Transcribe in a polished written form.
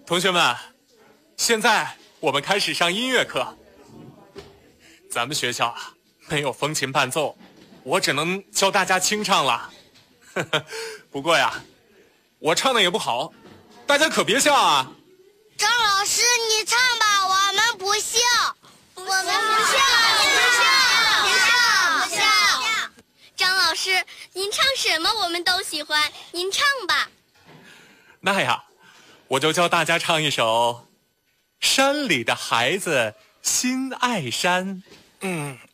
同学们，现在我们开始上音乐课。咱们学校啊，没有风琴伴奏，我只能教大家清唱了。不过呀，我唱的也不好，大家可别笑啊。 张老师，你唱吧，我们不笑。我们不笑，不笑。 张老师，您唱什么我们都喜欢，您唱吧。 那呀，我就教大家唱一首《山里的孩子心爱山》。